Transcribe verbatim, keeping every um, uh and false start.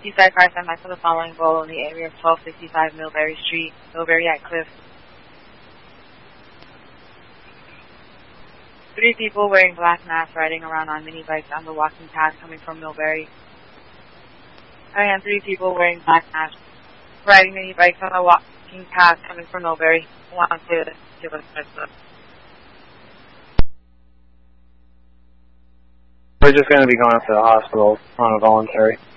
Eastside Fire Stand by for the following goal in the area of twelve sixty-five Millbury Street, Millbury at Cliff. Three people wearing black masks riding around on mini bikes on the walking path coming from Millbury. And three people wearing black masks riding mini bikes on the walking path coming from Millbury. Want to give us a We're just going to be going up to the hospital on a voluntary.